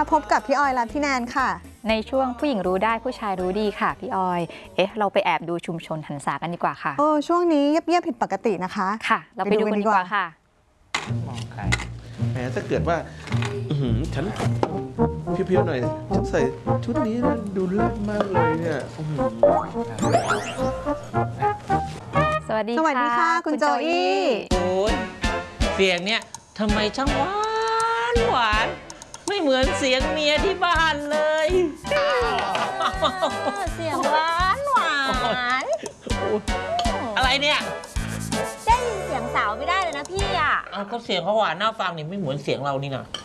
พบกับพี่ออยและพี่แนนค่ะในช่วงผู้หญิงรู้ได้ผู้ชายรู้ดีค่ะพี่ออยเราไปแอบดูชุมชนหันษากันดีกว่าค่ะช่วงนี้เงียบๆผิดปกตินะคะค่ะเราไปดูกันดีกว่าค่ะมองใครแหมถ้าเกิดว่าฉันเพี้ยวๆหน่อยฉันใส่ชุดนี้นะดูเลิศมากเลยเนี่ยสวัสดีค่ะคุณโจอี้โอ้ยเสียงเนี้ยทำไมช่างหวานไม่เหมือนเสียงเมียที่บ้านเลยเสียงหวานอะไรเนี่ยได้ยินเสียงสาวไม่ได้เลยนะพี่อ่ะก็เสียงเขาหวานน่าฟังนี่ไม่เหมือนเสียงเรานี่นะ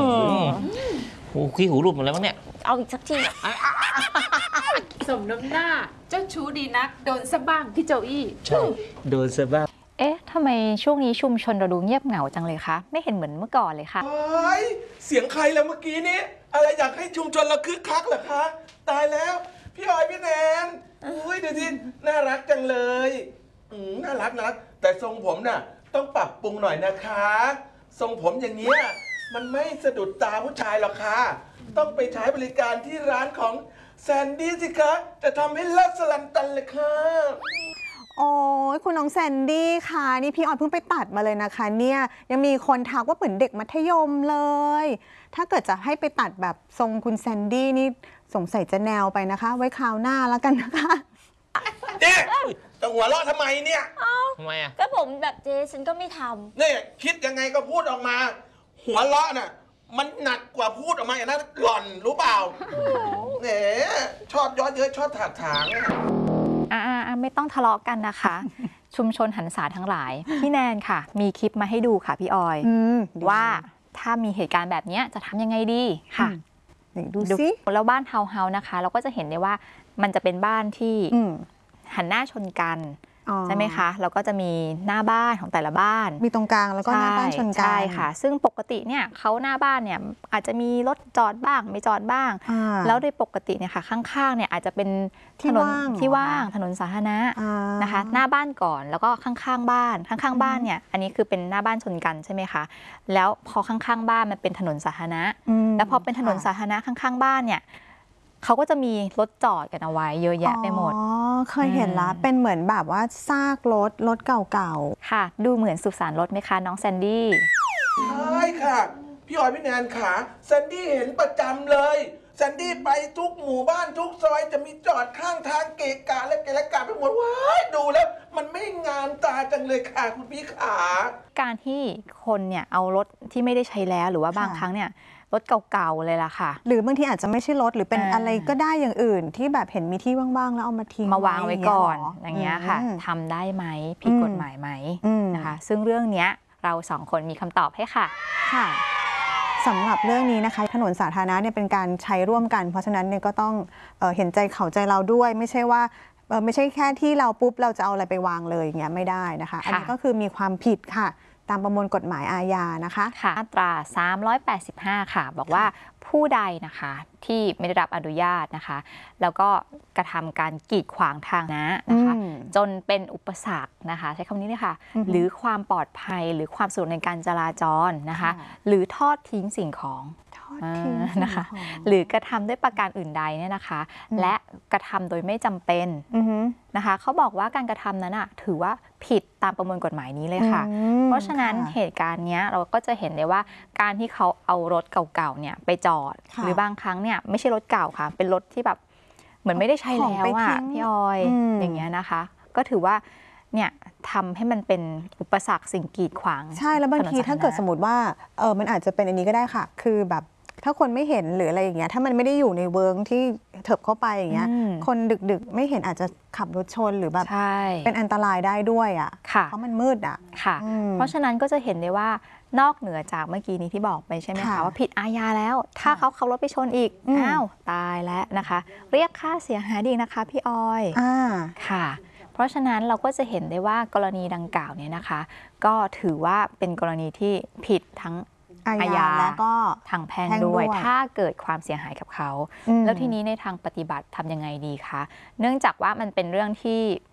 ขี้หูหลุดหมดแล้วมั้งเนี่ยเอาอีกสักทีสมน้ำหน้าเจ้าชู้ดีนักโดนซะบ้างพี่โจอี้ใช่โดนซะบ้างทำไมช่วงนี้ชุมชนเราดูเงียบเหงาจังเลยคะไม่เห็นเหมือนเมื่อก่อนเลยค่ะเสียงใครแล้วเมื่อกี้นี้อะไรอยากให้ชุมชนเราคึกคักเหรอคะตายแล้วพี่ออยพี่แนนอุ้ยดูสิน่ารักจังเลยน่ารักแต่ทรงผมน่ะต้องปรับปรุงหน่อยนะคะทรงผมอย่างเงี้ยมันไม่สะดุดตาผู้ชายหรอกค่ะต้องไปใช้บริการที่ร้านของแซนดี้สิคะจะทำให้เลิศสลันตันเลยค่ะโอ้ยคุณน้องแซนดี้ค่ะนี่พี่ออยเพิ่งไปตัดมาเลยนะคะเนี่ยยังมีคนทักว่าเหมือนเด็กมัธยมเลยถ้าเกิดจะให้ไปตัดแบบทรงคุณแซนดี้นี่สงสัยจะแนวไปนะคะไว้คราวหน้าแล้วกันนะคะเนี่ยจะหัวเราะทำไมเนี่ยทำไมอ่ะก็ผมแบบเจฉันก็ไม่ทำเนี่ยคิดยังไงก็พูดออกมาหัวเราะน่ะมันหนักกว่าพูดออกมาอย่างนั้นหล่อนรู้เปล่าเนี่ยชอบย้อนเยอะชอบถากถางไม่ต้องทะเลาะกันนะคะ ชุมชนหันษาทั้งหลายพี่แนนค่ะมีคลิปมาให้ดูค่ะพี่ออยว่าถ้ามีเหตุการณ์แบบนี้จะทำยังไงดีค่ะดูสิแล้วบ้านทาวน์เฮาส์นะคะเราก็จะเห็นได้ว่ามันจะเป็นบ้านที่หันหน้าชนกันใช่ไหมคะแล้วก็จะมีหน้าบ้านของแต่ละบ้านมีตรงกลางแล้วก็หน้าบ้านชนกันใช่ค่ะซึ่งปกติเนี่ยเขาหน้าบ้านเนี่ยอาจจะมีรถจอดบ้างไม่จอดบ้างแล้วโดยปกติเนี่ยค่ะข้างๆเนี่ยอาจจะเป็นถนนที่ว่างถนนสาธารณะนะคะหน้าบ้านก่อนแล้วก็ข้างๆบ้านเนี่ยอันนี้คือเป็นหน้าบ้านชนกันใช่ไหมคะแล้วพอข้างๆบ้านมันเป็นถนนสาธารณะแล้วพอเป็นถนนสาธารณะข้างๆบ้านเนี่ยเขาก็จะมีรถจอดกันเอาไว้เยอะแยะไปหมดเคยเห็นละเป็นเหมือนแบบว่าซากรถเก่าๆค่ะดูเหมือนสุสานรถไหมคะน้องแซนดี้ใช่ค่ะพี่ออยพี่แนนขาแซนดี้เห็นประจำเลยแซนดี้ไปทุกหมู่บ้านทุกซอยจะมีจอดข้างทางเกะกะและเกะกะไปหมดว้ายดูแล้วมันไม่งามตาจังเลยค่ะคุณพี่ขาการที่คนเนี่ยเอารถที่ไม่ได้ใช้แล้วหรือว่าบางครั้งเนี่ยรถเก่าๆเลยล่ะค่ะหรือบางทีอาจจะไม่ใช่รถหรือเป็นอะไรก็ได้อย่างอื่นที่แบบเห็นมีที่ว่างๆแล้วเอามาทิ้งมาวางไว้ก่อนอย่างเงี้ยค่ะทำได้ไหมผิดกฎหมายไหมนะคะซึ่งเรื่องนี้เราสองคนมีคำตอบให้ค่ะสำหรับเรื่องนี้นะคะถนนสาธารณะเนี่ยเป็นการใช้ร่วมกันเพราะฉะนั้นเนี่ยก็ต้องเห็นใจเขาใจเราด้วยไม่ใช่ว่าไม่ใช่แค่ที่เราปุ๊บเราจะเอาอะไรไปวางเลยอย่างเงี้ยไม่ได้นะคะอันนี้ก็คือมีความผิดค่ะตามประมวลกฎหมายอาญานะคะมาตรา385ค่ะบอกว่าผู้ใดนะคะที่ไม่ได้รับอนุญาตนะคะแล้วก็กระทำการกีดขวางทางนะคะจนเป็นอุปสรรคนะคะใช้คำนี้เลยค่ะหรือความปลอดภัยหรือความสะดวกในการจราจรนะคะหรือทอดทิ้งสิ่งของนะคะหรือกระทำด้วยประการอื่นใดเนี่ยนะคะและกระทำโดยไม่จำเป็นนะคะเขาบอกว่าการกระทำนั้นถือว่าผิดตามประมวลกฎหมายนี้เลยค่ะเพราะฉะนั้นเหตุการณ์นี้เราก็จะเห็นได้ว่าการที่เขาเอารถเก่าๆเนี่ยไปจอดหรือบางครั้งเนี่ยไม่ใช่รถเก่าค่ะเป็นรถที่แบบเหมือนไม่ได้ใช้แล้วพี่ออยอย่างเงี้ยนะคะก็ถือว่าเนี่ยทำให้มันเป็นอุปสรรคสิ่งกีดขวางใช่แล้วบางทีถ้าเกิดสมมติว่ามันอาจจะเป็นอันนี้ก็ได้ค่ะคือแบบถ้าคนไม่เห็นหรืออะไรอย่างเงี้ยถ้ามันไม่ได้อยู่ในเวิร์กที่เถิบเข้าไปอย่างเงี้ยคนดึกๆไม่เห็นอาจจะขับรถชนหรือแบบเป็นอันตรายได้ด้วยเพราะมันมืดค่ะเพราะฉะนั้นก็จะเห็นได้ว่านอกเหนือจากเมื่อกี้นี้ที่บอกไปใช่ไหมคะว่าผิดอาญาแล้วถ้าเขาขับรถไปชนอีกอ้าวตายแล้วนะคะเรียกค่าเสียหายดีนะคะพี่ออยค่ะเพราะฉะนั้นเราก็จะเห็นได้ว่ากรณีดังกล่าวเนี่ยนะคะก็ถือว่าเป็นกรณีที่ผิดทั้งอาญาและก็ทางแพ่งด้วยถ้าเกิดความเสียหายกับเขาแล้วทีนี้ในทางปฏิบัติทำยังไงดีคะเนื่องจากว่ามันเป็นเรื่องที่